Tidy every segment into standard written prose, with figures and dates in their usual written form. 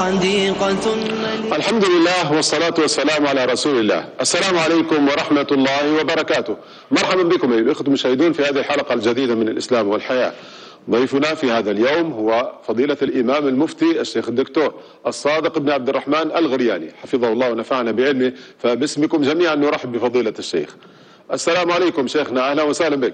حديقة. الحمد لله والصلاة والسلام على رسول الله. السلام عليكم ورحمة الله وبركاته. مرحبا بكم أيها الأخوة المشاهدون في هذه الحلقة الجديدة من الإسلام والحياة. ضيفنا في هذا اليوم هو فضيلة الإمام المفتي الشيخ الدكتور الصادق بن عبد الرحمن الغرياني حفظه الله ونفعنا بعلمه. فباسمكم جميعا نرحب بفضيلة الشيخ. السلام عليكم شيخنا، أهلا وسهلا بك.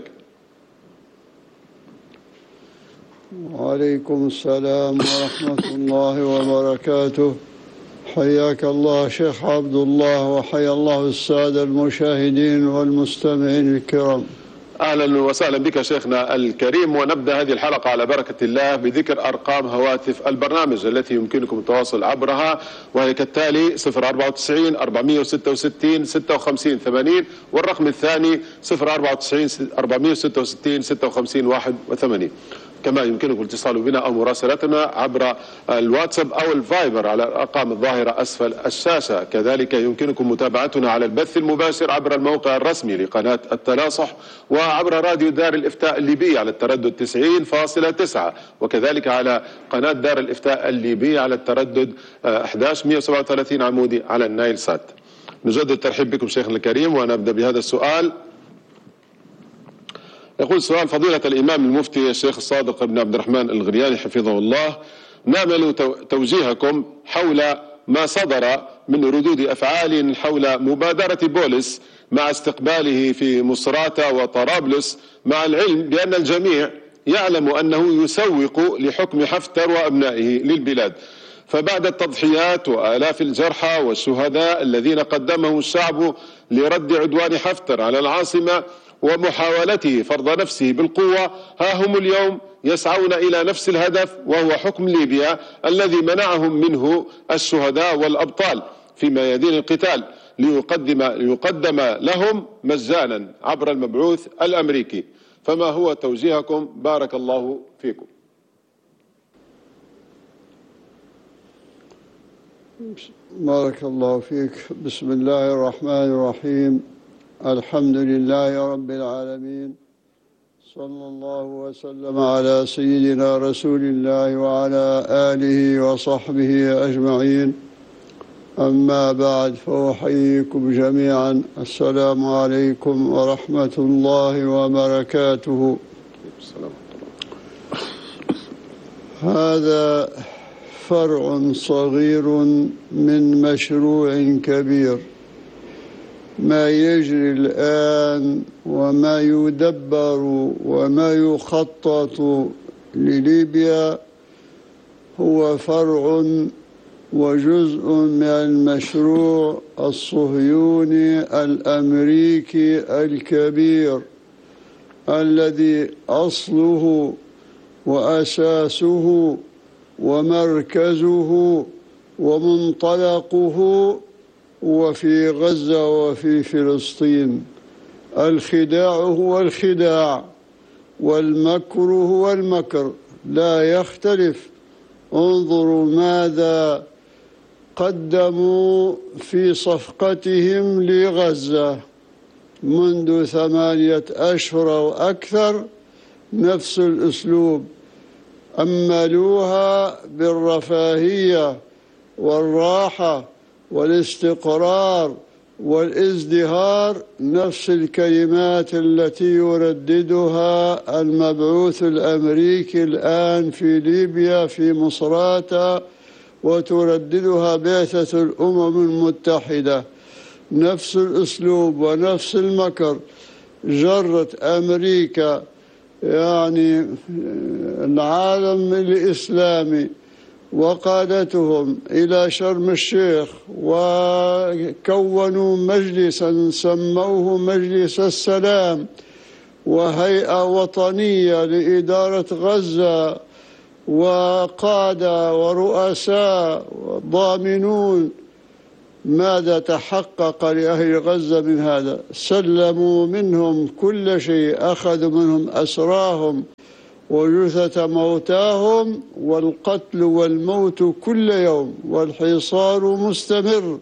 وعليكم السلام ورحمة الله وبركاته. حياك الله شيخ عبد الله، وحيا الله السادة المشاهدين والمستمعين الكرام. أهلا وسهلا بك شيخنا الكريم. ونبدأ هذه الحلقة على بركة الله بذكر أرقام هواتف البرنامج التي يمكنكم التواصل عبرها، وهي كالتالي: 094 466 56 80، والرقم الثاني 094 466 56 81. كما يمكنكم الاتصال بنا أو مراسلتنا عبر الواتساب أو الفايبر على الأرقام الظاهرة أسفل الشاشة. كذلك يمكنكم متابعتنا على البث المباشر عبر الموقع الرسمي لقناة التناصح، وعبر راديو دار الإفتاء الليبي على التردد 90.9، وكذلك على قناة دار الإفتاء الليبي على التردد 11137 عمودي على النايل سات. نجدد الترحيب بكم شيخنا الكريم، ونبدأ بهذا السؤال. يقول سؤال فضيلة الإمام المفتي الشيخ الصادق بن عبد الرحمن الغرياني حفظه الله: نأمل توجيهكم حول ما صدر من ردود أفعال حول مبادرة بولس مع استقباله في مصراتة وطرابلس، مع العلم بأن الجميع يعلم أنه يسوق لحكم حفتر وأبنائه للبلاد، فبعد التضحيات وآلاف الجرحى والشهداء الذين قدمهم الشعب لرد عدوان حفتر على العاصمة ومحاولته فرض نفسه بالقوة، ها هم اليوم يسعون إلى نفس الهدف، وهو حكم ليبيا الذي منعهم منه الشهداء والأبطال في ميادين القتال، ليقدم لهم مجانا عبر المبعوث الأمريكي. فما هو توجيهكم؟ بارك الله فيكم. بارك الله فيك. بسم الله الرحمن الرحيم. الحمد لله رب العالمين، صلى الله وسلم على سيدنا رسول الله وعلى آله وصحبه أجمعين. أما بعد، فأحييكم جميعا. السلام عليكم ورحمة الله وبركاته. هذا فرع صغير من مشروع كبير. ما يجري الآن وما يدبر وما يخطط لليبيا هو فرع وجزء من المشروع الصهيوني الأمريكي الكبير، الذي أصله وأساسه ومركزه ومنطلقه وفي غزة وفي فلسطين. الخداع هو الخداع، والمكر هو المكر، لا يختلف. انظروا ماذا قدموا في صفقتهم لغزة منذ 8 أشهر أو أكثر، نفس الأسلوب. أملوها بالرفاهية والراحة والاستقرار والازدهار، نفس الكلمات التي يرددها المبعوث الأمريكي الآن في ليبيا في مصراتة، وترددها بعثة الأمم المتحدة. نفس الأسلوب ونفس المكر. جرت أمريكا يعني العالم الإسلامي وقادتهم إلى شرم الشيخ، وكونوا مجلسا سموه مجلس السلام، وهيئة وطنية لإدارة غزة، وقادة ورؤساء ضامنون. ماذا تحقق لأهل غزة من هذا؟ سلموا منهم كل شيء، أخذوا منهم أسراهم وجثة موتاهم، والقتل والموت كل يوم، والحصار مستمر.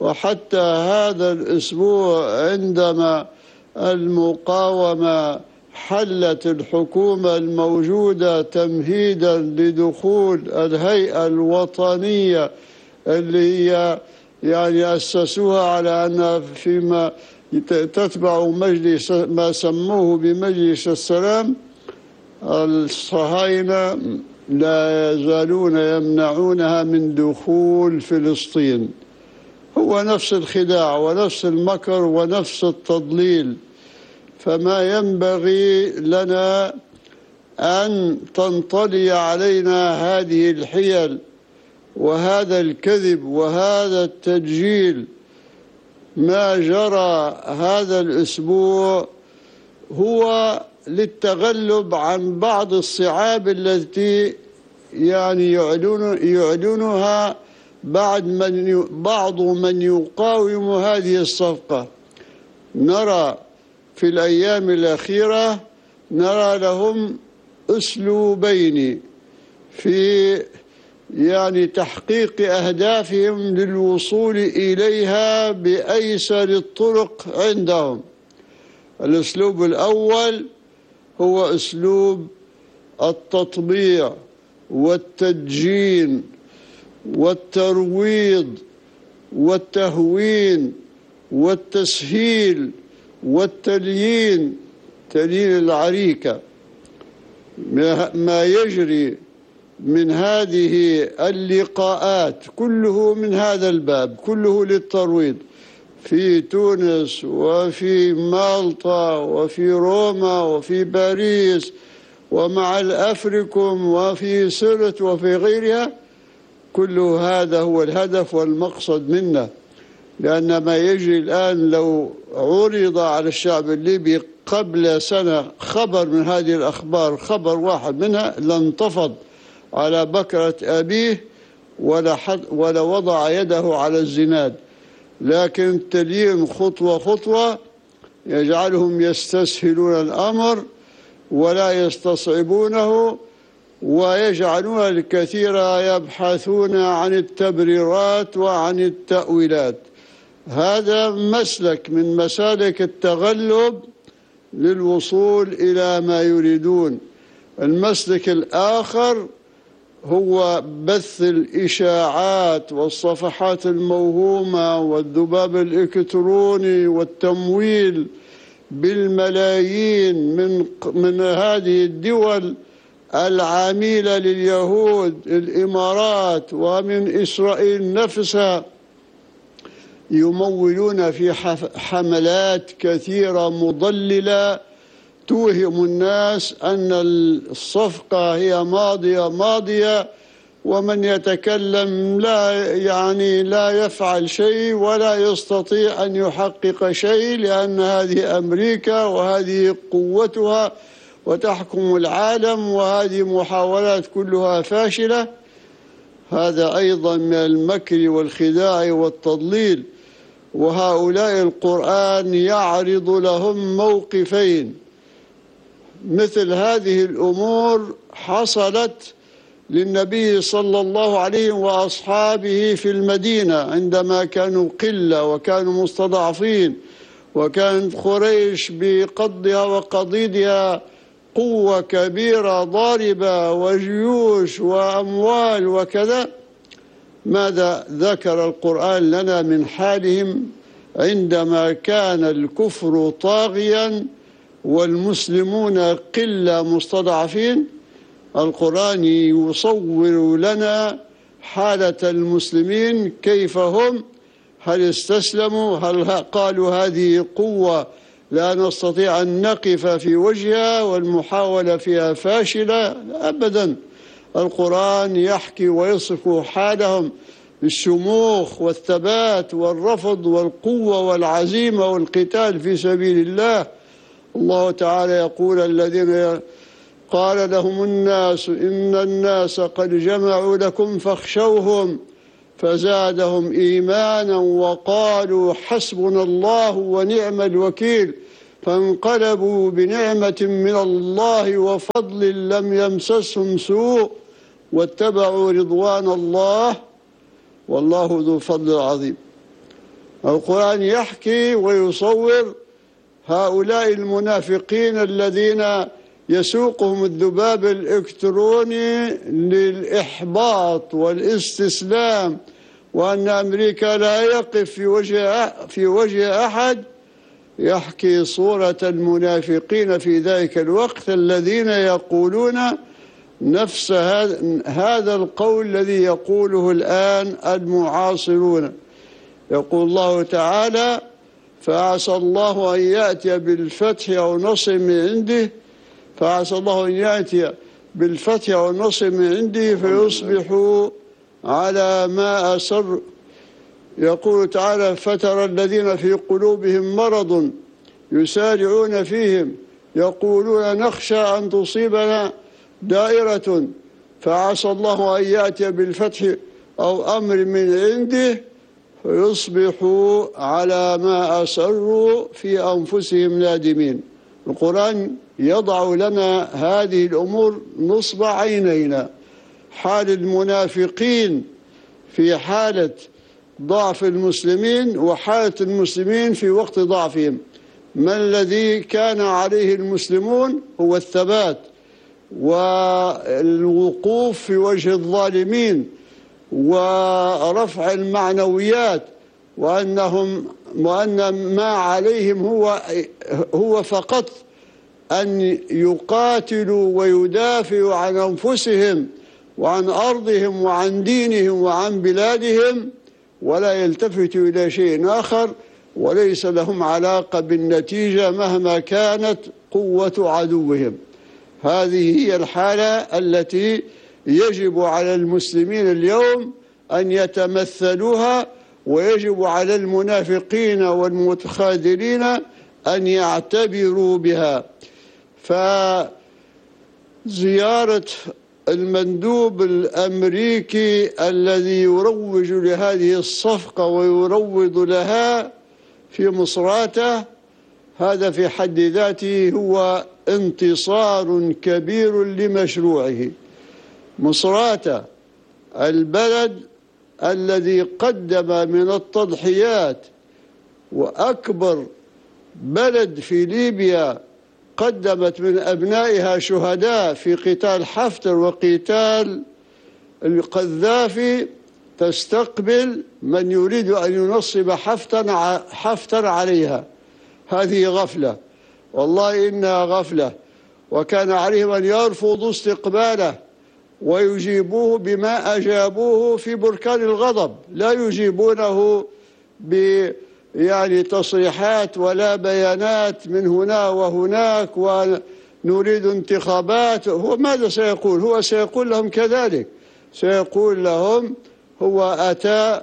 وحتى هذا الأسبوع عندما المقاومة حلت الحكومة الموجودة تمهيدا لدخول الهيئة الوطنية اللي هي يعني أسسوها على أنها فيما تتبع مجلس ما سموه بمجلس السلام. الصهاينة لا يزالون يمنعونها من دخول فلسطين. هو نفس الخداع ونفس المكر ونفس التضليل. فما ينبغي لنا أن تنطلي علينا هذه الحيل وهذا الكذب وهذا التدجيل. ما جرى هذا الأسبوع هو للتغلب عن بعض الصعاب التي يعني يعلنها بعض من يقاوم هذه الصفقة. نرى في الأيام الأخيرة نرى لهم أسلوبين في يعني تحقيق أهدافهم للوصول إليها بأيسر الطرق عندهم. الأسلوب الأول هو أسلوب التطبيع والتدجين والترويض والتهوين والتسهيل والتليين، تليين العريكة. ما يجري من هذه اللقاءات كله من هذا الباب، كله للترويض، في تونس وفي مالطا وفي روما وفي باريس ومع الأفريكوم وفي سرت وفي غيرها. كل هذا هو الهدف والمقصد منه، لأن ما يجري الآن لو عرض على الشعب الليبي قبل سنة خبر من هذه الأخبار، خبر واحد منها، لانتفض على بكرة أبيه ولا وضع يده على الزناد. لكن التليين خطوة خطوة يجعلهم يستسهلون الأمر ولا يستصعبونه، ويجعلون الكثير يبحثون عن التبريرات وعن التأويلات. هذا مسلك من مسالك التغلب للوصول إلى ما يريدون. المسلك الآخر هو بث الإشاعات والصفحات الموهومة والذباب الإلكتروني والتمويل بالملايين من هذه الدول العميلة لليهود، الإمارات ومن إسرائيل نفسها، يمولون في حملات كثيرة مضللة توهم الناس أن الصفقة هي ماضية، ومن يتكلم لا يفعل شيء ولا يستطيع أن يحقق شيء، لأن هذه أمريكا وهذه قوتها وتحكم العالم، وهذه محاولات كلها فاشلة. هذا أيضا من المكر والخداع والتضليل. وهؤلاء القرآن يعرض لهم موقفين. مثل هذه الأمور حصلت للنبي صلى الله عليه وأصحابه في المدينة عندما كانوا قلة وكانوا مستضعفين، وكانت قريش بقضها وقضيدها قوة كبيرة ضاربة وجيوش وأموال وكذا. ماذا ذكر القرآن لنا من حالهم عندما كان الكفر طاغيا والمسلمون قلة مستضعفين؟ القرآن يصور لنا حالة المسلمين كيف هم، هل استسلموا، هل قالوا هذه قوة لا نستطيع أن نقف في وجهها والمحاولة فيها فاشلة؟ أبدا. القرآن يحكي ويصف حالهم بالشموخ والثبات والرفض والقوة والعزيمة والقتال في سبيل الله. الله تعالى يقول: الذين قال لهم الناس إن الناس قد جمعوا لكم فاخشوهم فزادهم إيمانا وقالوا حسبنا الله ونعم الوكيل فانقلبوا بنعمة من الله وفضل لم يمسسهم سوء واتبعوا رضوان الله والله ذو الفضل العظيم. القرآن يحكي ويصور هؤلاء المنافقين الذين يسوقهم الذباب الإلكتروني للإحباط والاستسلام، وأن أمريكا لا يقف في وجه أحد، يحكي صورة المنافقين في ذلك الوقت الذين يقولون نفس هذا القول الذي يقوله الآن المعاصرون. يقول الله تعالى: فعسى الله أن يأتي بالفتح أو نصر من عنده، فعسى الله أن يأتي بالفتح أو نصر من عنده فيصبحوا على ما أسر. يقول تعالى: فترى الذين في قلوبهم مرض يسارعون فيهم يقولون نخشى أن تصيبنا دائرة فعسى الله أن يأتي بالفتح أو أمر من عنده فيصبحوا على ما أسروا في أنفسهم نادمين. القرآن يضع لنا هذه الأمور نصب عينينا، حال المنافقين في حالة ضعف المسلمين وحالة المسلمين في وقت ضعفهم. ما الذي كان عليه المسلمون هو الثبات والوقوف في وجه الظالمين ورفع المعنويات، وأن ما عليهم هو فقط أن يقاتلوا ويدافعوا عن أنفسهم وعن أرضهم وعن دينهم وعن بلادهم، ولا يلتفتوا إلى شيء آخر، وليس لهم علاقة بالنتيجة مهما كانت قوة عدوهم. هذه هي الحالة التي يجب على المسلمين اليوم أن يتمثلوها، ويجب على المنافقين والمتخاذلين أن يعتبروا بها. فزيارة المندوب الأمريكي الذي يروج لهذه الصفقة ويروض لها في مصراتة، هذا في حد ذاته هو انتصار كبير لمشروعه. مصراتة البلد الذي قدم من التضحيات، وأكبر بلد في ليبيا قدمت من أبنائها شهداء في قتال حفتر وقتال القذافي، تستقبل من يريد أن ينصب حفتر عليها. هذه غفلة، والله إنها غفلة، وكان عليهم أن يرفضوا استقباله ويجيبوه بما أجابوه في بركان الغضب. لا يجيبونه يعني تصريحات ولا بيانات من هنا وهناك ونريد انتخابات. هو ماذا سيقول؟ هو سيقول لهم كذلك، سيقول لهم هو أتى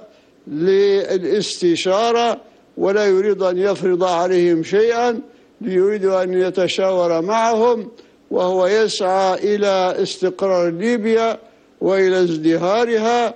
للاستشارة ولا يريد أن يفرض عليهم شيئا، يريد أن يتشاور معهم، وهو يسعى إلى استقرار ليبيا وإلى ازدهارها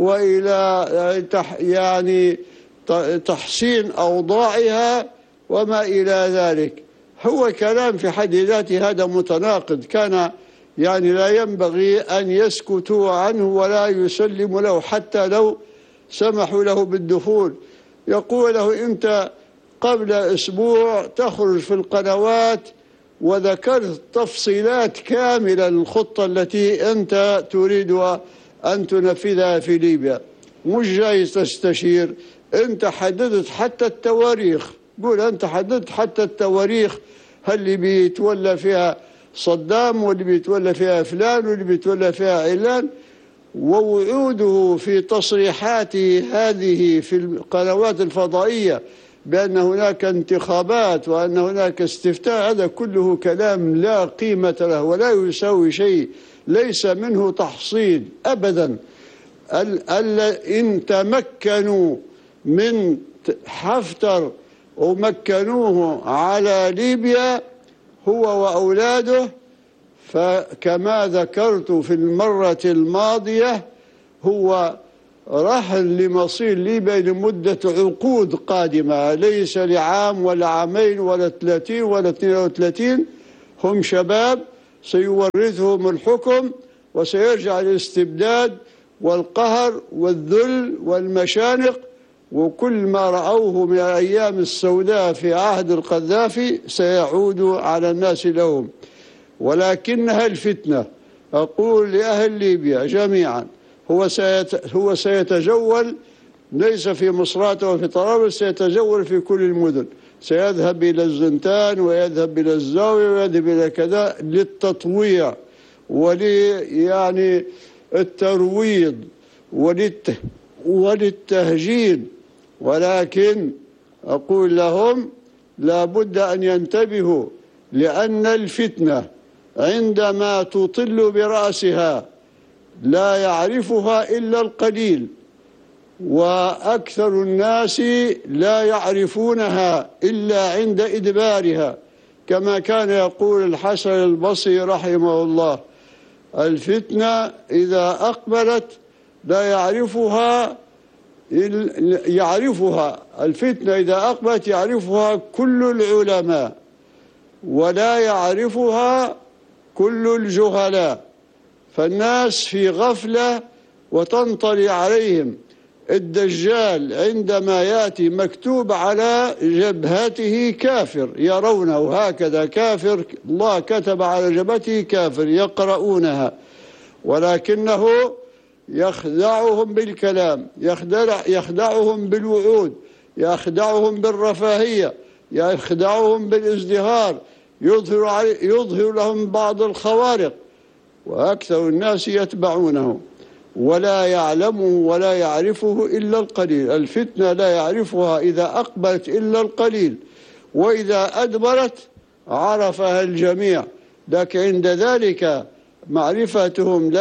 وإلى يعني تحسين أوضاعها وما إلى ذلك. هو كلام في حد ذاته هذا متناقض، كان يعني لا ينبغي أن يسكتوا عنه ولا يسلموا له حتى لو سمحوا له بالدخول. يقول له أنت قبل أسبوع تخرج في القنوات وذكرت تفصيلات كاملة للخطة التي أنت تريد أن تنفذها في ليبيا، مش جاي تستشير. أنت حددت حتى التواريخ، قول أنت حددت حتى التواريخ، هل اللي بيتولى فيها صدام واللي بيتولى فيها فلان واللي بيتولى فيها علان. ووعوده في تصريحاته هذه في القنوات الفضائية بأن هناك انتخابات وأن هناك استفتاء، هذا كله كلام لا قيمة له ولا يساوي شيء، ليس منه تحصيل أبدا. إن تمكنوا من حفتر ومكنوه على ليبيا هو وأولاده، فكما ذكرت في المرة الماضية هو رحل لمصير ليبيا لمدة عقود قادمة، ليس لعام ولا عامين ولا 30 ولا 32. هم شباب سيورثهم الحكم وسيرجع الاستبداد والقهر والذل والمشانق، وكل ما رأوه من الأيام السوداء في عهد القذافي سيعود على الناس لهم، ولكنها الفتنة. أقول لأهل ليبيا جميعا هو سيتجول ليس في مصراتة وفي طرابلس، سيتجول في كل المدن، سيذهب إلى الزنتان ويذهب إلى الزاوية ويذهب إلى كذا للتطويع يعني الترويض وللتهجين. ولكن أقول لهم لا بد أن ينتبهوا، لأن الفتنة عندما تطل برأسها لا يعرفها إلا القليل، وأكثر الناس لا يعرفونها إلا عند إدبارها، كما كان يقول الحسن البصري رحمه الله: الفتنة إذا أقبلت لا يعرفها الفتنة إذا أقبلت يعرفها كل العلماء ولا يعرفها كل الجهلاء، فالناس في غفلة وتنطلي عليهم. الدجال عندما يأتي مكتوب على جبهته كافر، يرونه هكذا كافر، الله كتب على جبهته كافر، يقرؤونها، ولكنه يخدعهم بالكلام، يخدعهم بالوعود، يخدعهم بالرفاهية، يخدعهم بالازدهار، يظهر لهم بعض الخوارق، وأكثر الناس يتبعونه ولا يعلمه ولا يعرفه إلا القليل. الفتنة لا يعرفها إذا أقبلت إلا القليل، وإذا أدبرت عرفها الجميع، لكن عند ذلك معرفتهم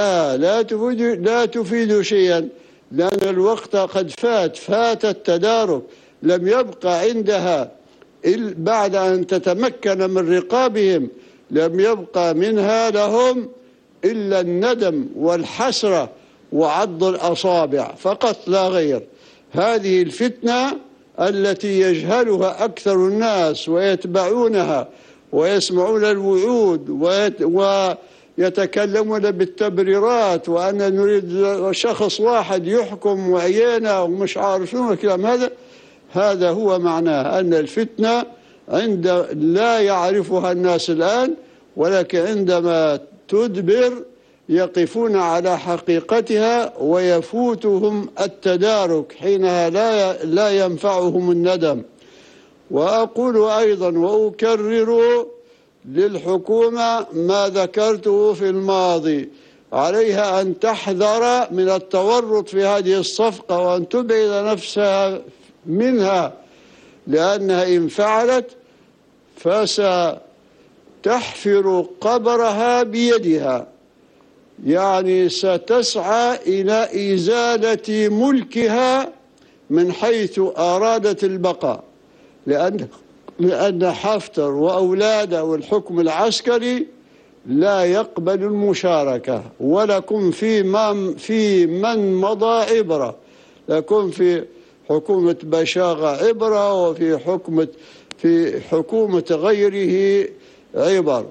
لا تفيد شيئا، لأن الوقت قد فات التدارك، لم يبقى عندها بعد أن تتمكن من رقابهم لم يبقى منها لهم إلا الندم والحسرة وعض الأصابع فقط لا غير. هذه الفتنة التي يجهلها أكثر الناس ويتبعونها ويسمعون الوعود ويتكلمون بالتبريرات، وأن نريد شخص واحد يحكم وعينا ومش عارفون الكلام هذا هو معناه أن الفتنة لا يعرفها الناس الآن، ولكن عندما تدبر يقفون على حقيقتها ويفوتهم التدارك، حينها لا ينفعهم الندم. وأقول أيضا وأكرر للحكومة ما ذكرته في الماضي، عليها أن تحذر من التورط في هذه الصفقة وأن تبعد نفسها منها، لأنها إن فعلت فستحفر قبرها بيدها، يعني ستسعى إلى إزالة ملكها من حيث أرادت البقاء، لأن حفتر وأولاده والحكم العسكري لا يقبل المشاركة. ولكم في من مضى عبرة، لكم في حكومة بشاغة عبرة، وفي حكومة غيره عبر،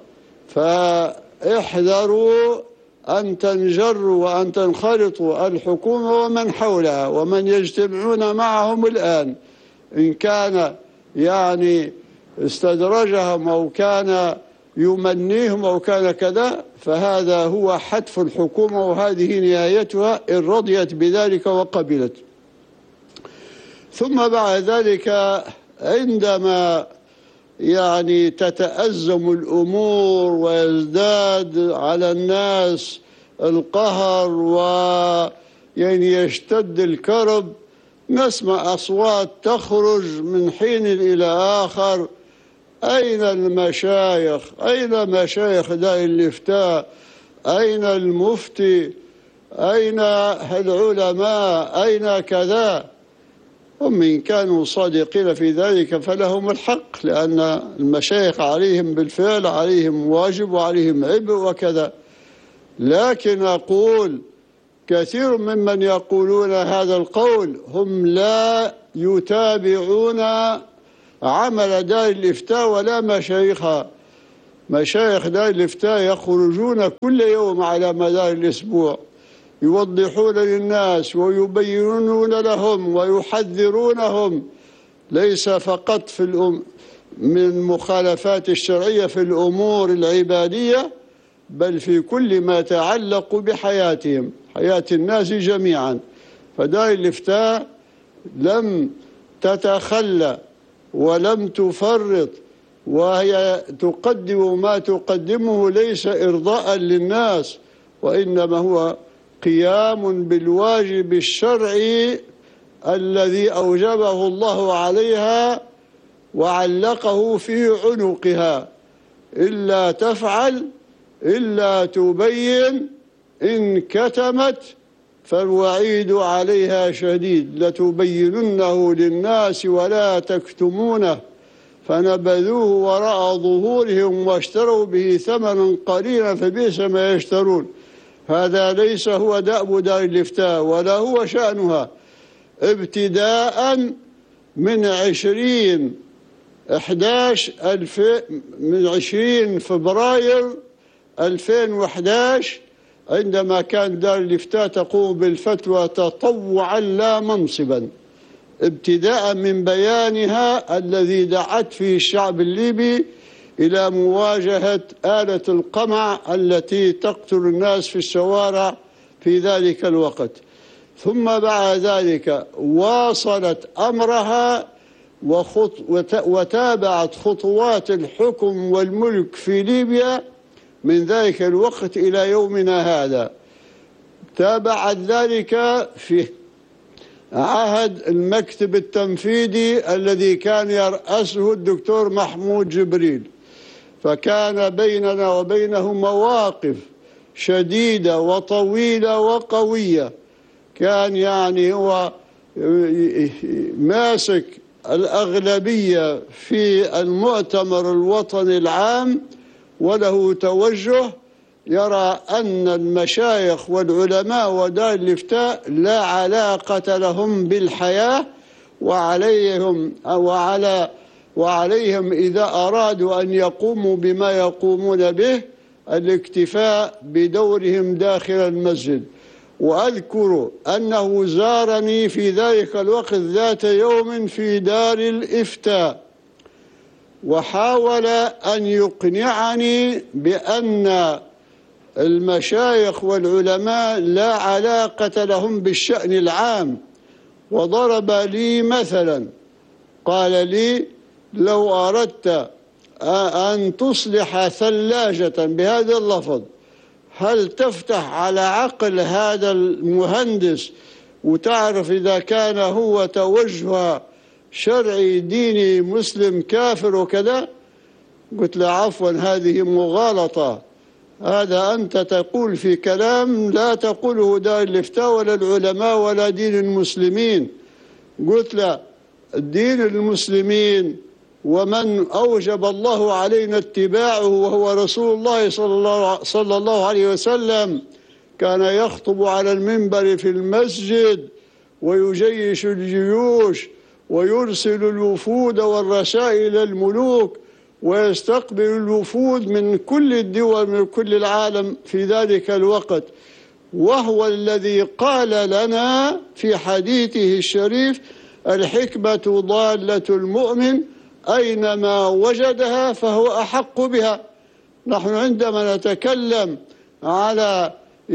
فاحذروا أن تنجروا وأن تنخرطوا الحكومة ومن حولها ومن يجتمعون معهم الآن، إن كان يعني استدرجهم أو كان يمنيهم أو كان كذا، فهذا هو حتف الحكومة، وهذه نهايتها إن رضيت بذلك وقبلت. ثم بعد ذلك عندما يعني تتأزم الأمور ويزداد على الناس القهر ويعني يشتد الكرب، نسمع أصوات تخرج من حين إلى آخر: أين المشايخ؟ أين مشايخ دار الإفتاء؟ أين المفتي؟ أين العلماء؟ أين كذا؟ هم إن كانوا صادقين في ذلك فلهم الحق، لأن المشايخ عليهم بالفعل، عليهم واجب وعليهم عبء وكذا. لكن أقول كثير ممن يقولون هذا القول هم لا يتابعون عمل دار الإفتاء ولا مشايخها. مشايخ دار الإفتاء يخرجون كل يوم على مدار الأسبوع يوضحون للناس ويبينون لهم ويحذرونهم، ليس فقط من المخالفات الشرعية في الأمور العبادية، بل في كل ما يتعلق بحياتهم، حياة الناس جميعا. فدار الإفتاء لم تتخلى ولم تفرط، وهي تقدم ما تقدمه ليس إرضاء للناس، وإنما هو قيام بالواجب الشرعي الذي أوجبه الله عليها وعلقه في عنقها. إلا تفعل إلا تبين إن كتمت فالوعيد عليها شديد، لتبيننه للناس ولا تكتمونه، فنبذوه وراء ظهورهم واشتروا به ثمنا قليلا فبئس ما يشترون. هذا ليس هو دأب دار الإفتاء ولا هو شأنها. ابتداء من 20 فبراير 2011 عندما كان دار الإفتاء تقوم بالفتوى تطوعا لا منصبا، ابتداء من بيانها الذي دعت فيه الشعب الليبي إلى مواجهة آلة القمع التي تقتل الناس في الشوارع في ذلك الوقت. ثم بعد ذلك واصلت أمرها وتابعت خطوات الحكم والملك في ليبيا من ذلك الوقت إلى يومنا هذا. تابعت ذلك في عهد المكتب التنفيذي الذي كان يرأسه الدكتور محمود جبريل، فكان بيننا وبينه مواقف شديدة وطويلة وقوية. كان يعني هو ماسك الأغلبية في المؤتمر الوطني العام، وله توجه يرى أن المشايخ والعلماء ودار الإفتاء لا علاقة لهم بالحياة، وعليهم إذا أرادوا أن يقوموا بما يقومون به الاكتفاء بدورهم داخل المسجد. وأذكر أنه زارني في ذلك الوقت ذات يوم في دار الإفتاء، وحاول أن يقنعني بأن المشايخ والعلماء لا علاقة لهم بالشأن العام، وضرب لي مثلا، قال لي: لو أردت أن تصلح ثلاجة بهذا اللفظ، هل تفتح على عقل هذا المهندس وتعرف إذا كان هو توجه شرعي ديني مسلم كافر وكذا؟ قلت له: عفوا، هذه مغالطة، هذا أنت تقول في كلام لا تقوله دار الإفتاء ولا العلماء ولا دين المسلمين. قلت له: دين المسلمين ومن أوجب الله علينا اتباعه وهو رسول الله صلى الله عليه وسلم كان يخطب على المنبر في المسجد ويجيش الجيوش ويرسل الوفود والرسائل الملوك ويستقبل الوفود من كل الدول من كل العالم في ذلك الوقت، وهو الذي قال لنا في حديثه الشريف: الحكمة ضالة المؤمن أينما وجدها فهو أحق بها. نحن عندما نتكلم على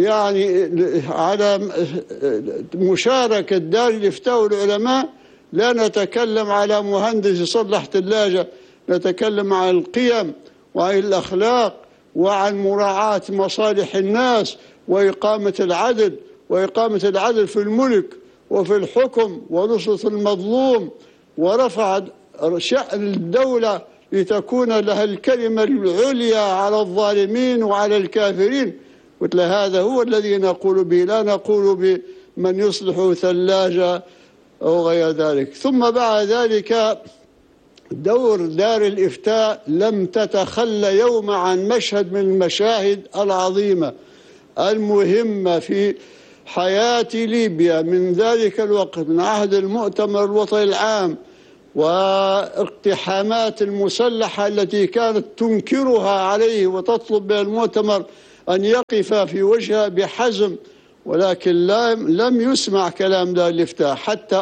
مشاركة دار الإفتاء والعلماء لا نتكلم على مهندس يصلح ثلاجة، نتكلم عن القيم وعن الأخلاق وعن مراعاة مصالح الناس وإقامة العدل في الملك وفي الحكم ونصرة المظلوم ورفع شأن الدولة لتكون لها الكلمة العليا على الظالمين وعلى الكافرين. قلت له: هذا هو الذي نقول به، لا نقول بمن يصلح ثلاجة أو غير ذلك. ثم بعد ذلك دور دار الإفتاء لم تتخلى يوم عن مشهد من المشاهد العظيمة المهمة في حياة ليبيا من ذلك الوقت، من عهد المؤتمر الوطني العام واقتحامات المسلحة التي كانت تنكرها عليه وتطلب من المؤتمر أن يقف في وجهها بحزم ولكن لم يسمع كلام دار الإفتاء حتى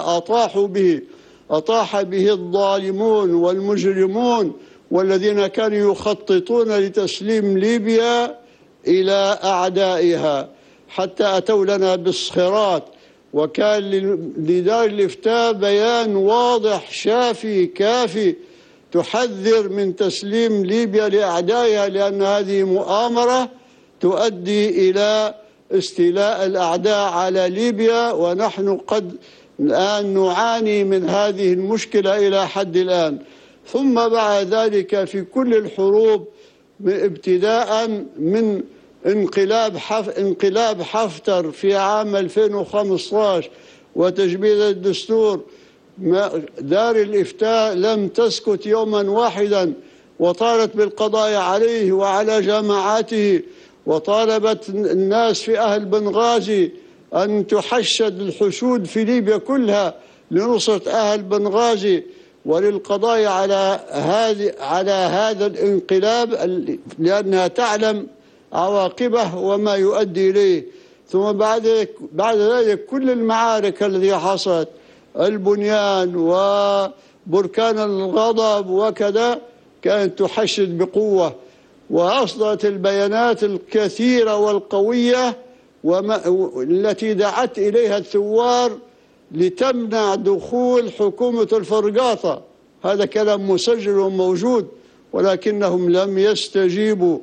أطاح به الظالمون والمجرمون والذين كانوا يخططون لتسليم ليبيا إلى أعدائها، حتى أتوا لنا بالصخرات. وكان لدار الإفتاء بيان واضح شافي كافي تحذر من تسليم ليبيا لأعدائها، لأن هذه مؤامرة تؤدي إلى استيلاء الأعداء على ليبيا، ونحن قد الآن نعاني من هذه المشكلة إلى حد الآن. ثم بعد ذلك في كل الحروب ابتداء من انقلاب حفتر في عام 2015 وتجميد الدستور، دار الإفتاء لم تسكت يوما واحدا، وطالت بالقضاء عليه وعلى جماعاته، وطالبت الناس في أهل بنغازي أن تحشد الحشود في ليبيا كلها لنصرة أهل بنغازي وللقضاء على هذا الانقلاب، لأنها تعلم عواقبه وما يؤدي إليه. ثم بعد ذلك كل المعارك التي حصلت، البنيان وبركان الغضب وكذا، كانت تحشد بقوة، وأصدرت البيانات الكثيرة والقوية التي دعت إليها الثوار لتمنع دخول حكومة الفرقاطة. هذا كلام مسجل وموجود، ولكنهم لم يستجيبوا.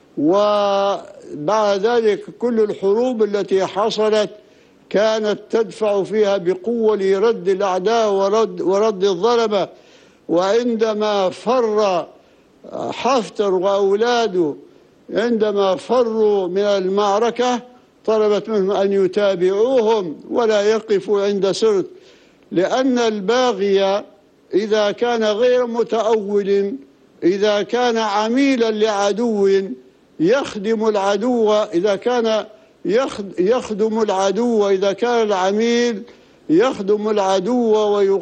وبعد ذلك كل الحروب التي حصلت كانت تدفع فيها بقوة لرد الأعداء ورد الظلمة. وعندما فر حفتر وأولاده عندما فروا من المعركة طلبت منهم أن يتابعوهم ولا يقفوا عند سرت، لأن الباغي إذا كان غير متأول، إذا كان عميلا لعدو يخدم العدو، إذا كان يخدم العدو، إذا كان العميل يخدم العدو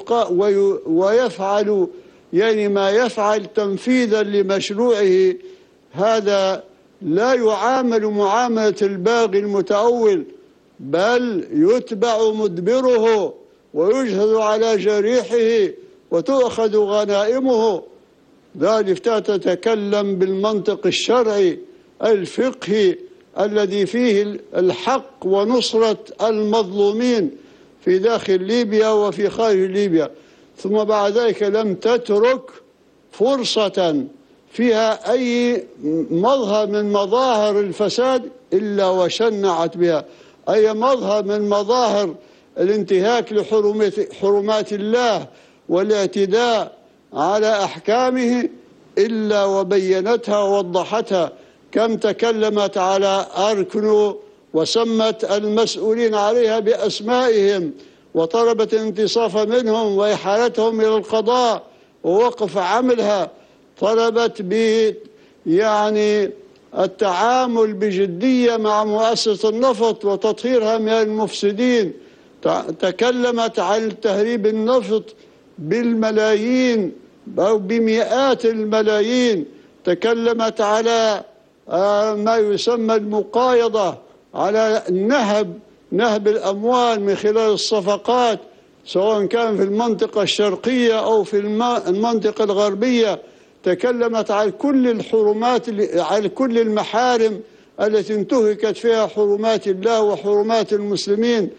ويفعل يعني ما يفعل تنفيذا لمشروعه، هذا لا يعامل معاملة الباغي المتأول، بل يتبع مدبره ويجهز على جريحه وتؤخذ غنائمه. دار الإفتاء تتكلم بالمنطق الشرعي الفقهي الذي فيه الحق ونصرة المظلومين في داخل ليبيا وفي خارج ليبيا. ثم بعد ذلك لم تترك فرصة فيها أي مظهر من مظاهر الفساد إلا وشنعت بها، أي مظهر من مظاهر الانتهاك لحرمات الله والاعتداء على أحكامه إلا وبينتها ووضحتها. كم تكلمت على أركنو وسمت المسؤولين عليها بأسمائهم وطلبت الانتصاف منهم وإحالتهم إلى القضاء ووقف عملها، طلبت يعني التعامل بجدية مع مؤسسة النفط وتطهيرها من المفسدين، تكلمت عن تهريب النفط بالملايين أو بمئات الملايين، تكلمت على ما يسمى المقايضة، على نهب الأموال من خلال الصفقات، سواء كان في المنطقة الشرقية أو في المنطقة الغربية. تكلمت على كل الحرمات، على كل المحارم التي انتهكت فيها حرمات الله وحرمات المسلمين.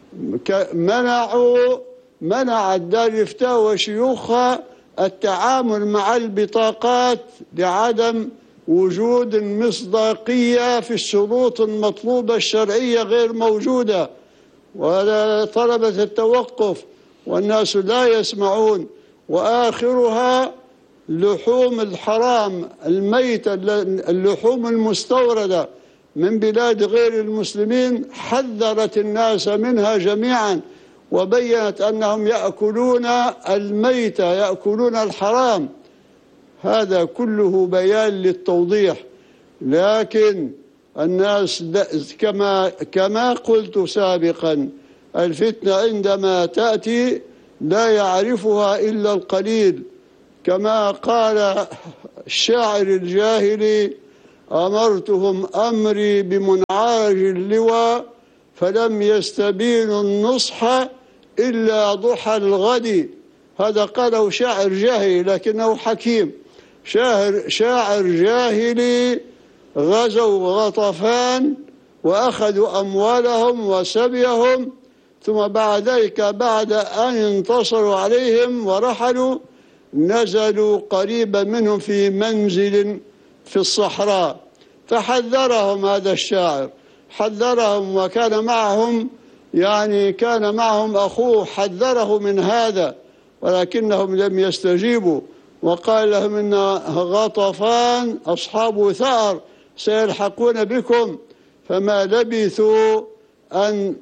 منعت دار الإفتاء وشيوخها التعامل مع البطاقات لعدم وجود مصداقية في الشروط المطلوبة الشرعية غير موجودة، وطلبت التوقف والناس لا يسمعون. وآخرها لحوم الحرام الميتة، اللحوم المستوردة من بلاد غير المسلمين، حذرت الناس منها جميعا وبينت أنهم يأكلون الميتة، يأكلون الحرام. هذا كله بيان للتوضيح. لكن الناس كما قلت سابقا، الفتنة عندما تأتي لا يعرفها إلا القليل. كما قال الشاعر الجاهلي: أمرتهم أمري بمنعاج اللواء فلم يستبينوا النصح إلا ضحى الغد. هذا قاله شاعر جاهلي لكنه حكيم. شاعر جاهلي غزوا غطفان وأخذوا أموالهم وسبيهم، ثم بعد ذلك بعد أن انتصروا عليهم ورحلوا نزلوا قريبا منهم في منزل في الصحراء، فحذرهم هذا الشاعر، حذرهم، وكان معهم كان معهم أخوه حذره من هذا، ولكنهم لم يستجيبوا، وقال لهم إن غطفان أصحاب ثأر سيلحقون بكم. فما لبثوا أن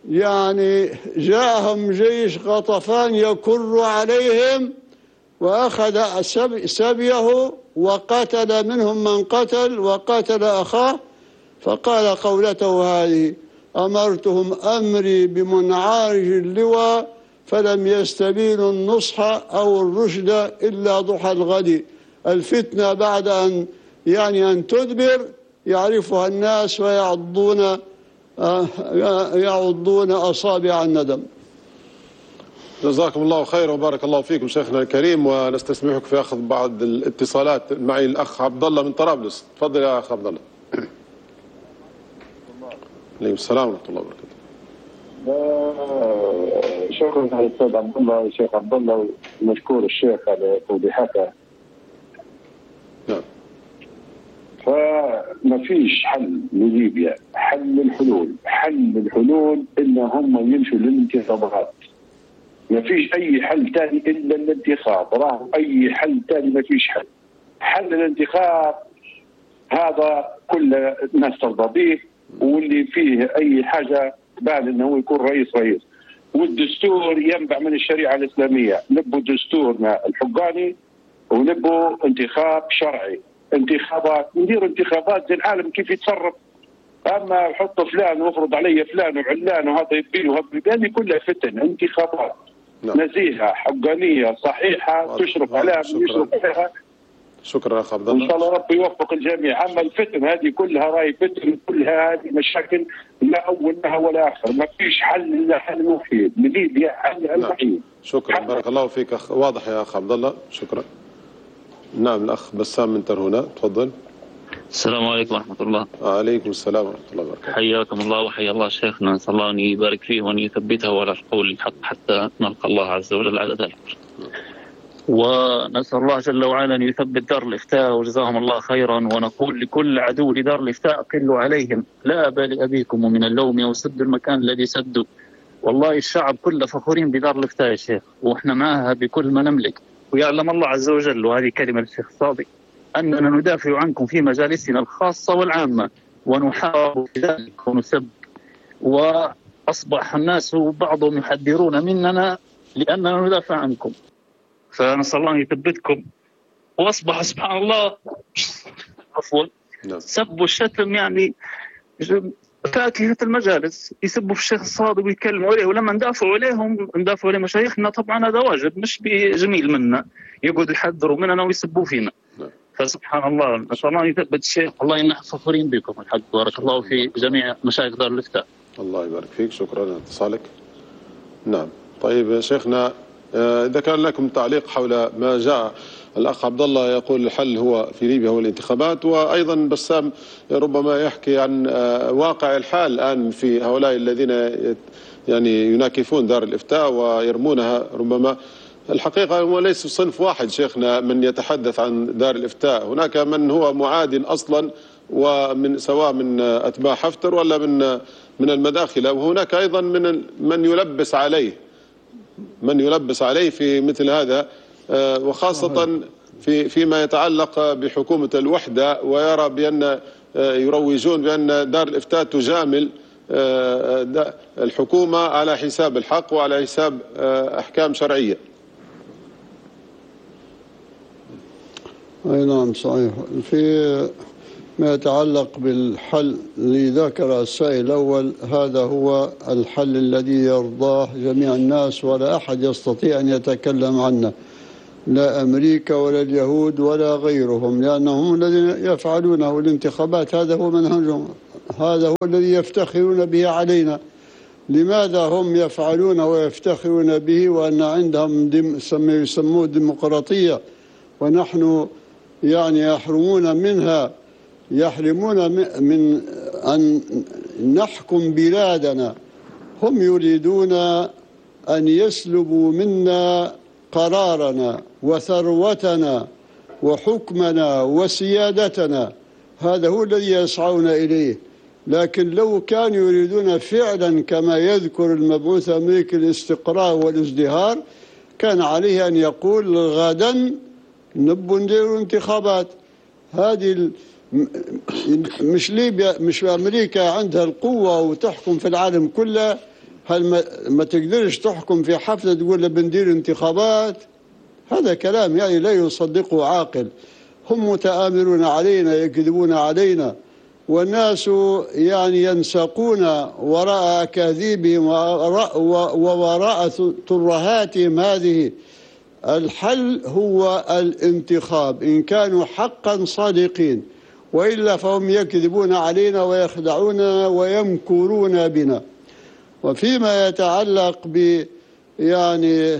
جاءهم جيش غطفان يكر عليهم وأخذ سبيه وقتل منهم من قتل وقتل أخاه، فقال قولته هذه: أمرتهم أمري بمنعارج اللوى فلم يستبينوا النصح أو الرشد إلا ضحى الغد. الفتنة بعد أن تدبر يعرفها الناس ويعضون أصابع الندم. جزاكم الله خير وبارك الله فيكم شيخنا الكريم، ونستسمحك في أخذ بعض الاتصالات. معي الأخ عبد الله من طرابلس. تفضل يا أخ عبد الله. عليكم السلام ورحمة الله وبركاته. شكرا على الأستاذ عبد الله الشيخ عبد الله، ومشكور الشيخ على توضيحاته. نعم. فما فيش حل لليبيا، حل الحلول إن هم يمشوا للانتخابات. ما فيش أي حل ثاني إلا الانتخاب، أي حل ثاني ما فيش حل. حل الانتخاب هذا كل الناس ترضى به، واللي فيه أي حاجة بعد أنه يكون رئيس. والدستور ينبع من الشريعة الإسلامية. نبوا دستورنا الحقاني ونبوا انتخاب شرعي، انتخابات، ندير انتخابات زي العالم كيف يتصرف. أما يحط فلان ويفرض علي فلان وعلان وهذا يبين وهذا يبين، هذه كلها فتن. انتخابات نزيهة حقانية صحيحة تشرف عليها يشرف عليها. شكرا اخ عبد الله. ان شاء الله ربي يوفق الجميع. اما الفتن هذه كلها راي فتن، كلها هذه مشاكل لا اول لها ولا اخر. ما فيش حل الا حل وحيد لليبيا، حل الوحيد. شكرا بارك الله فيك اخ. واضح يا اخ عبد الله، شكرا. نعم الاخ بسام من ترهونه، تفضل. السلام عليكم ورحمة الله. وعليكم السلام ورحمة الله وبركاته. حياكم الله وحيا الله شيخنا، نسأل الله أن يبارك فيه وأن يثبته على القول الحق حتى نلقى الله عز وجل على ذلك. ونسأل الله جل وعلا أن يثبت دار الإفتاء وجزاهم الله خيرا. ونقول لكل عدو لدار الإفتاء: قلوا عليهم، لا أبا لأبيكم ومن اللوم وسدوا المكان الذي سدوا. والله الشعب كله فخورين بدار الإفتاء يا شيخ، وإحنا معها بكل ما نملك. ويعلم الله عز وجل، وهذه كلمة الشيخ الصادق، أننا ندافع عنكم في مجالسنا الخاصة والعامة، ونحارب في ذلك ونسب. وأصبح الناس بعضهم يحذرون مننا لأننا ندافع عنكم، فنسأل الله أن يثبتكم. وأصبح سبحان الله عفوا سب والشتم فاكهة المجالس، يسبوا في الشيخ الصادق ويتكلموا عليه، ولما ندافعوا عليه مشايخنا طبعا هذا واجب مش بجميل منا، يقعدوا يحذروا مننا ويسبوا فينا. فسبحان الله، نسأل الله يثبت الشيخ. الله إننا فخورين بكم الحق، بارك الله في جميع مشايخ دار الإفتاء. الله يبارك فيك، شكرا على اتصالك. نعم طيب شيخنا، إذا كان لكم تعليق حول ما جاء الأخ عبد الله يقول الحل هو في ليبيا هو الانتخابات، وأيضا بسام ربما يحكي عن واقع الحال الآن في هؤلاء الذين يناكفون دار الإفتاء ويرمونها. ربما الحقيقة هو ليس صنف واحد شيخنا من يتحدث عن دار الإفتاء، هناك من هو معاد أصلا، ومن سواء من أتباع حفتر ولا من المداخلة، وهناك أيضا من يلبس عليه في مثل هذا، وخاصة فيما يتعلق بحكومة الوحدة، ويرى بأن يروجون بأن دار الإفتاء تجامل الحكومة على حساب الحق وعلى حساب أحكام شرعية. أي نعم صحيح. في ما يتعلق بالحل اللي ذكر السائل الأول، هذا هو الحل الذي يرضاه جميع الناس ولا أحد يستطيع أن يتكلم عنه، لا أمريكا ولا اليهود ولا غيرهم، لأنهم الذين يفعلونه الانتخابات، هذا هو منهجهم، هذا هو الذي يفتخرون به علينا. لماذا هم يفعلون ويفتخرون به وأن عندهم يسموه ديمقراطية ونحن يعني يحرمون منها، يحرمون من أن نحكم بلادنا؟ هم يريدون أن يسلبوا منا قرارنا وثروتنا وحكمنا وسيادتنا، هذا هو الذي يسعون إليه. لكن لو كانوا يريدون فعلا كما يذكر المبعوث الأمريكي الاستقرار والازدهار، كان عليه أن يقول غدا نبوا نديروا انتخابات. هذه مش ليبيا، مش أمريكا عندها القوة وتحكم في العالم كله، هل ما تقدرش تحكم في حفلة تقول بندير انتخابات؟ هذا كلام يعني لا يصدقه عاقل. هم متآمرون علينا، يكذبون علينا، والناس يعني ينساقون وراء أكاذيبهم ووراء ترهاتهم هذه. الحل هو الانتخاب إن كانوا حقا صادقين، وإلا فهم يكذبون علينا ويخدعوننا ويمكرون بنا. وفيما يتعلق ب يعني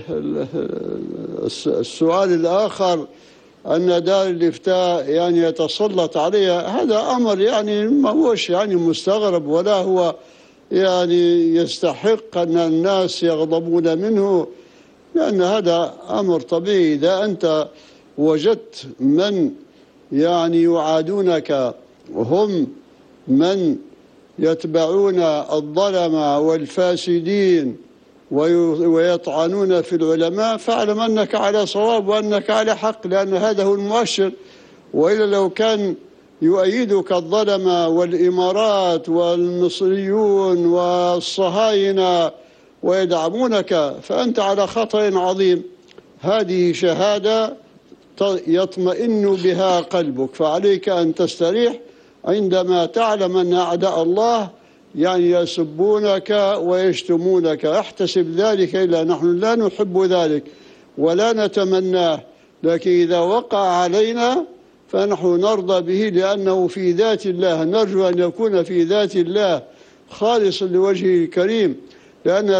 السؤال الآخر أن دار الإفتاء يعني يتسلط عليها، هذا أمر يعني ما هوش يعني مستغرب ولا هو يعني يستحق أن الناس يغضبون منه، لأن هذا أمر طبيعي. إذا أنت وجدت من يعني يعادونك وهم من يتبعون الظلمة والفاسدين ويطعنون في العلماء، فاعلم أنك على صواب وأنك على حق، لأن هذا هو المؤشر. وإلا لو كان يؤيدك الظلمة والإمارات والمصريون والصهاينة ويدعمونك فأنت على خطأ عظيم. هذه شهادة يطمئن بها قلبك، فعليك أن تستريح عندما تعلم أن أعداء الله يعني يسبونك ويشتمونك. احتسب ذلك، إلا نحن لا نحب ذلك ولا نتمناه، لكن إذا وقع علينا فنحن نرضى به لأنه في ذات الله، نرجو أن يكون في ذات الله خالصا لوجهه الكريم، لأننا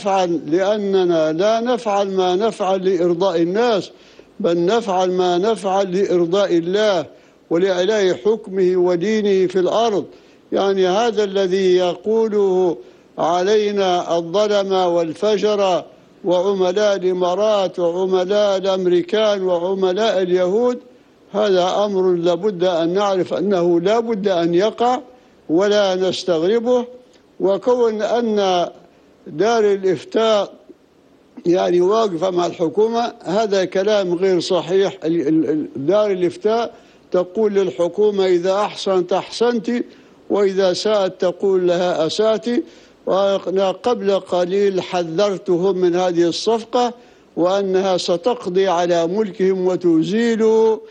لا نفعل ما نفعل لإرضاء الناس، بل نفعل ما نفعل لإرضاء الله ولإعلاء حكمه ودينه في الأرض. يعني هذا الذي يقوله علينا الظلمة والفجرة وعملاء الإمارات وعملاء الأمريكان وعملاء اليهود، هذا أمر لابد أن نعرف أنه لابد أن يقع ولا نستغربه. وكون أن دار الإفتاء يعني واقفة مع الحكومة، هذا كلام غير صحيح. دار الإفتاء تقول للحكومة إذا أحسنت أحسنت وإذا ساءت تقول لها أسأت. وأنا قبل قليل حذرتهم من هذه الصفقة وأنها ستقضي على ملكهم وتزيل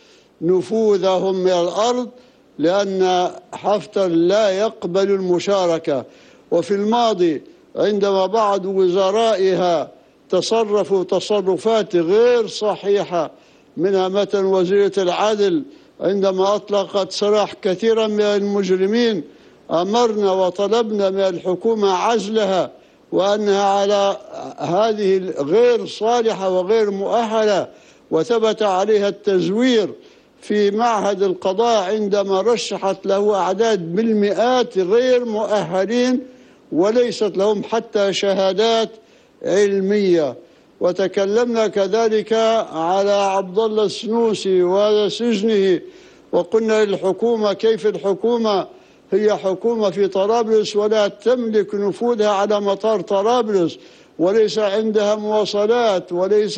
نفوذهم من الأرض، لأن حفتر لا يقبل المشاركة. وفي الماضي عندما بعض وزرائها تصرفوا تصرفات غير صحيحة، منها مثلا وزيرة العدل عندما أطلقت سراح كثيرا من المجرمين، أمرنا وطلبنا من الحكومة عزلها وأنها على هذه غير صالحة وغير مؤهلة، وثبت عليها التزوير في معهد القضاء عندما رشحت له أعداد بالمئات غير مؤهلين وليست لهم حتى شهادات علمية. وتكلمنا كذلك على عبد الله السنوسي وسجنه، وقلنا للحكومة كيف الحكومة هي حكومة في طرابلس ولا تملك نفوذها على مطار طرابلس، وليس عندها مواصلات،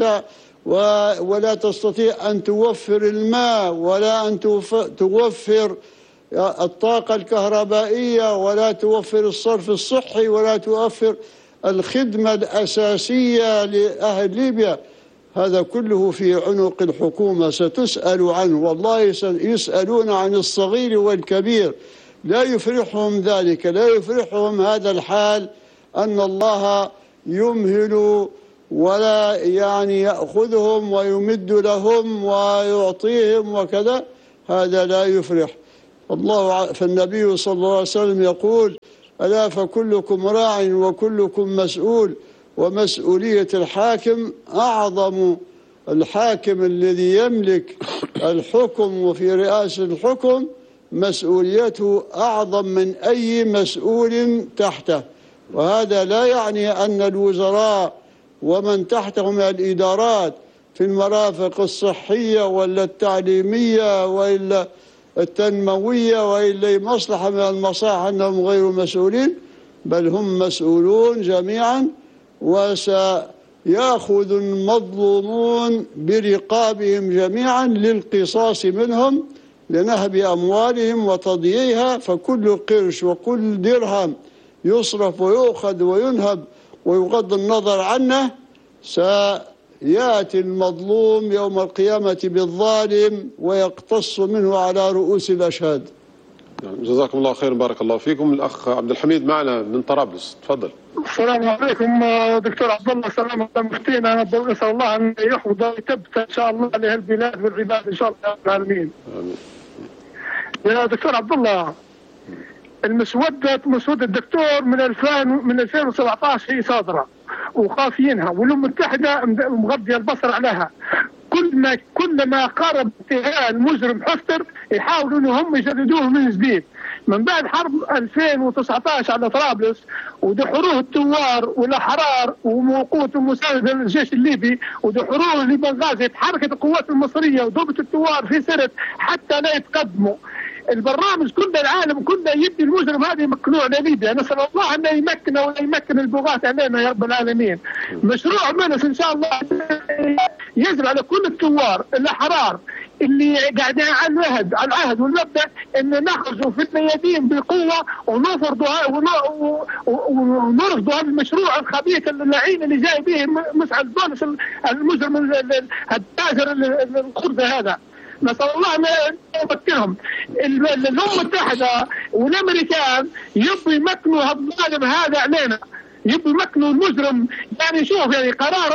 ولا تستطيع أن توفر الماء ولا أن توفر الطاقة الكهربائية ولا توفر الصرف الصحي ولا توفر الخدمة الأساسية لأهل ليبيا. هذا كله في عنق الحكومة، ستسأل عنه، والله يسألون عن الصغير والكبير. لا يفرحهم ذلك، لا يفرحهم هذا الحال أن الله يمهل ولا يعني يأخذهم ويمد لهم ويعطيهم وكذا، هذا لا يفرح. فالنبي صلى الله عليه وسلم يقول: ألا فكلكم راع وكلكم مسؤول، ومسؤولية الحاكم أعظم. الحاكم الذي يملك الحكم وفي رئاسة الحكم مسؤوليته أعظم من أي مسؤول تحته. وهذا لا يعني أن الوزراء ومن تحتهم من الإدارات في المرافق الصحية ولا التعليمية وإلا التنموية وإلا مصلحة من المصالح أنهم غير مسؤولين، بل هم مسؤولون جميعا، وسيأخذ المظلومون برقابهم جميعا للقصاص منهم لنهب أموالهم وتضييعها. فكل قرش وكل درهم يصرف ويؤخذ وينهب ويغض النظر عنه سيأتي المظلوم يوم القيامة بالظالم ويقتص منه على رؤوس الأشهاد. جزاكم الله خير، بارك الله فيكم. الأخ عبد الحميد معنا من طرابلس، تفضل. السلام عليكم دكتور عبد الله. سلام على مفتينا، نسأل الله أن يحفظ ويثبت إن شاء الله لهالبلاد والعباد إن شاء الله رب العالمين. آمين. يا دكتور عبد الله، مسودة الدكتور من 2017 هي صادرة وخافينها، والأمم المتحدة مغضية البصر عليها. كلما قارب انتهاء المجرم حفتر يحاولوا انهم يجددوه من جديد. من بعد حرب 2019 على طرابلس ودحروه الثوار والاحرار وقوة مساندة للجيش الليبي ودحروه لبنغازي، تحركت القوات المصرية وضربت الثوار في سرت حتى لا يتقدموا. البرنامج كله العالم كله يدي المجرم هذا يمكنوه على ليبيا. نسأل الله أن يمكنه ولا يمكن البغاة علينا يا رب العالمين. مشروع منس إن شاء الله يجب على كل الثوار الأحرار اللي قاعدين على العهد والمبدأ أن نخرجوا في الميادين بقوة ونرفضوا هذا المشروع الخبيث اللعين اللي جاي به مسعد بونس المجرم التاجر الخرده هذا. نسأل الله أن يمكنهم. الأمم المتحدة والأمريكان يبوا يمكنوا الظالم هذا علينا، يبوا يمكنوا المجرم. يعني شوف، يعني قرار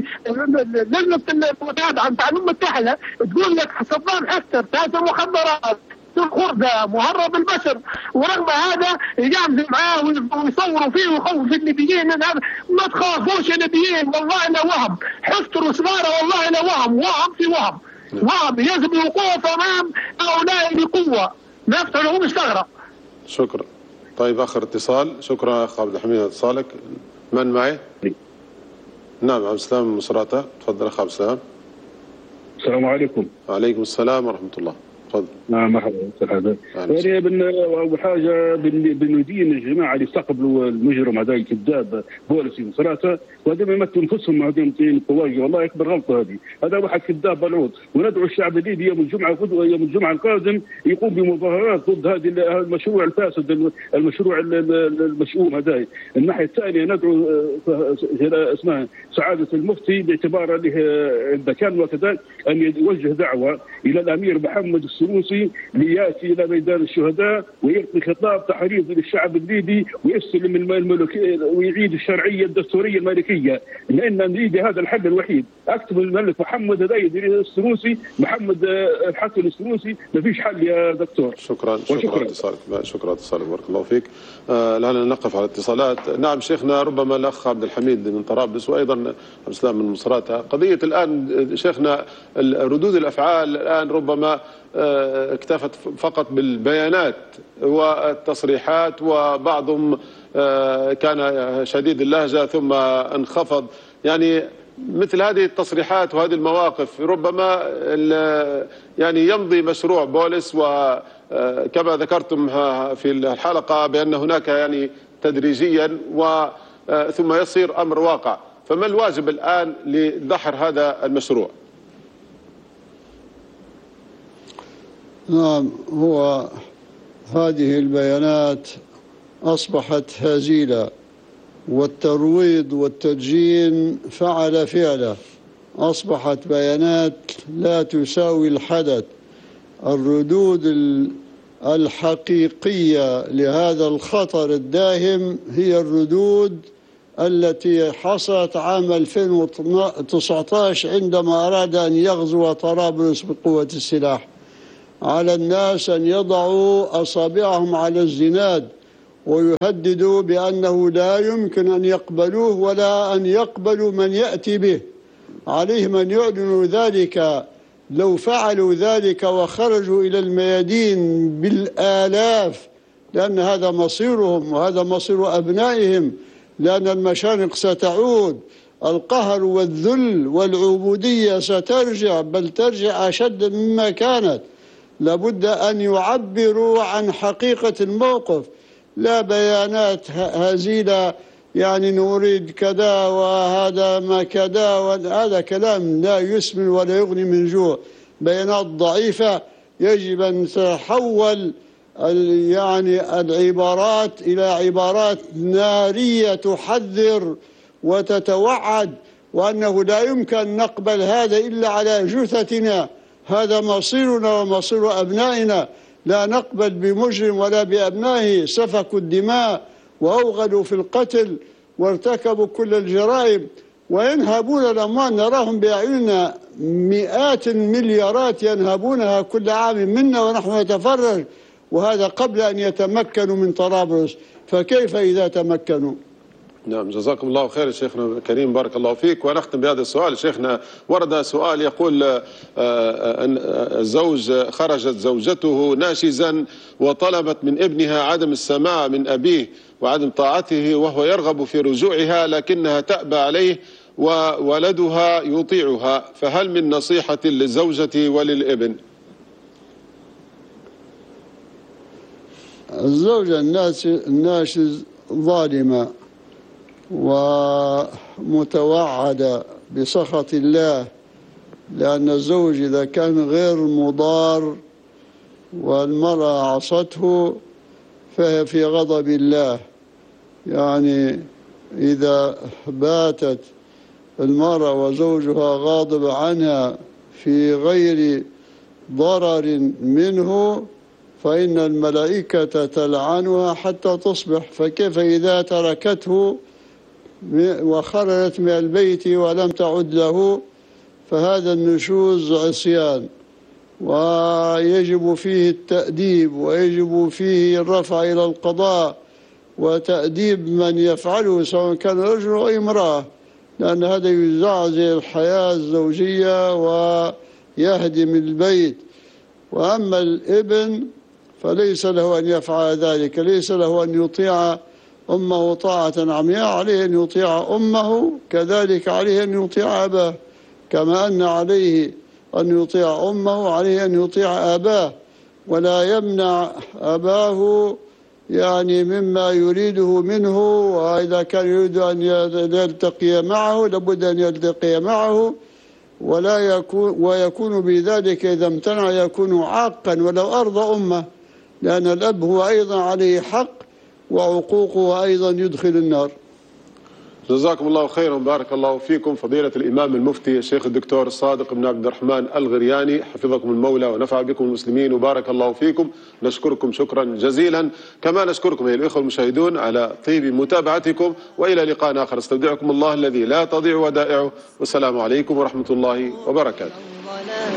لجنة المتابعة بتاع الأمم المتحدة تقول لك صدام حفتر تاجر مخدرات خردة مهرب البشر، ورغم هذا يجاملوا معاه ويصوروا فيه ويخوفوا الليبيين. ما تخافوش يا ليبيين، والله لا وهم. حفتر وسمارة والله لا وهم في وهم. يجب الوقوف امام هؤلاء بقوه، نفتح لهم الثغره. شكرا. طيب اخر اتصال. شكرا اخ عبد الحميد على اتصالك. من معي؟ نعم، عبد السلام من مصراته، تفضل اخ عبد السلام. السلام عليكم. وعليكم السلام ورحمه الله. تفضل. مرحبا استاذ. يعني اول حاجه بندين الجماعه اللي استقبلوا المجرم هذا الكذاب بوليسي مصراته، وهذا ما يمثل انفسهم هذين الطواجي، والله اكبر غلطه هذه. هذا واحد كذاب بلعوض. وندعو الشعب الليبي يوم الجمعه القادم يقوم بمظاهرات ضد هذا المشروع الفاسد، المشروع المشؤوم هذا. الناحيه الثانيه ندعو اسمها سعاده المفتي باعتباره له المكان وكذا ان يوجه دعوه الى الامير محمد السنوسي لياتي الى ميدان الشهداء ويلقي خطاب تحريض للشعب الليبي ويستلم الملكيه ويعيد الشرعيه الدستوريه الملكيه، لان ليبيا هذا الحل الوحيد. اكتب الملك محمد هدايد السنوسي، محمد الحسن السنوسي، ما فيش حل يا دكتور. شكرا اتصالك، شكرا اتصالك، بارك الله فيك. الان نقف على الاتصالات. نعم شيخنا، ربما الاخ عبد الحميد من طرابلس وايضا عبد السلام من مصراته، قضيه الان شيخنا ردود الافعال الان ربما اكتفت فقط بالبيانات والتصريحات، وبعضهم كان شديد اللهجة ثم انخفض. يعني مثل هذه التصريحات وهذه المواقف ربما يعني يمضي مشروع بوليس، وكما ذكرتم في الحلقة بأن هناك يعني تدريجيا ثم يصير أمر واقع. فما الواجب الآن لدحر هذا المشروع؟ نعم، هو هذه البيانات أصبحت هزيلة، والترويض والتدجين فعله. أصبحت بيانات لا تساوي الحدث. الردود الحقيقية لهذا الخطر الداهم هي الردود التي حصلت عام 2019 عندما أراد أن يغزو طرابلس بقوة السلاح. على الناس أن يضعوا أصابعهم على الزناد ويهددوا بأنه لا يمكن أن يقبلوه ولا أن يقبلوا من يأتي به. عليهم أن يعلنوا ذلك. لو فعلوا ذلك وخرجوا إلى الميادين بالآلاف، لأن هذا مصيرهم وهذا مصير أبنائهم، لأن المشانق ستعود، القهر والذل والعبودية سترجع، بل ترجع أشد مما كانت. لابد أن يعبروا عن حقيقة الموقف، لا بيانات هزيلة يعني نريد كذا وهذا ما كذا، وهذا كلام لا يسمن ولا يغني من جوع. بيانات ضعيفة يجب أن تحول يعني العبارات إلى عبارات نارية تحذر وتتوعد، وأنه لا يمكن أن نقبل هذا إلا على جثتنا، هذا مصيرنا ومصير أبنائنا. لا نقبل بمجرم ولا بأبنائه سفكوا الدماء وأوغلوا في القتل وارتكبوا كل الجرائم وينهبون الأموال. نراهم بأعيننا مئات المليارات ينهبونها كل عام منا ونحن نتفرج، وهذا قبل أن يتمكنوا من طرابلس، فكيف إذا تمكنوا؟ نعم، جزاكم الله خير شيخنا الكريم، بارك الله فيك. ونختم بهذا السؤال. شيخنا ورد سؤال يقول أن الزوج خرجت زوجته ناشزا وطلبت من ابنها عدم السماع من أبيه وعدم طاعته، وهو يرغب في رجوعها لكنها تأبى عليه وولدها يطيعها، فهل من نصيحة للزوجة وللابن؟ الزوجة الناشز ظالمة ومتوعدة بسخط الله، لأن الزوج إذا كان غير مضار والمرأة عصته فهي في غضب الله. يعني إذا باتت المرأة وزوجها غاضب عنها في غير ضرر منه فإن الملائكة تلعنها حتى تصبح، فكيف إذا تركته وخرجت من البيت ولم تعد له؟ فهذا النشوز عصيان، ويجب فيه التأديب ويجب فيه الرفع إلى القضاء وتأديب من يفعله سواء كان رجل أو امرأة، لأن هذا يزعزع الحياة الزوجية ويهدم البيت. وأما الابن فليس له أن يفعل ذلك، ليس له أن يطيع أمه طاعة عمياء، عليه أن يطيع أمه، كذلك عليه أن يطيع أباه، كما أن عليه أن يطيع أمه عليه أن يطيع أباه، ولا يمنع أباه يعني مما يريده منه. وإذا كان يريد أن يلتقي معه لابد أن يلتقي معه، ويكون بذلك إذا امتنع يكون عاقا ولو أرضى أمه، لأن الأب هو أيضا عليه حق وعقوقه أيضا يدخل النار. جزاكم الله خيرا، بارك الله فيكم. فضيلة الإمام المفتي الشيخ الدكتور الصادق بن عبد الرحمن الغرياني، حفظكم المولى ونفع بكم المسلمين وبارك الله فيكم. نشكركم شكرا جزيلا، كما نشكركم أيها الإخوة المشاهدون على طيب متابعتكم، وإلى لقاء آخر استودعكم الله الذي لا تضيع ودائعه، والسلام عليكم ورحمة الله وبركاته.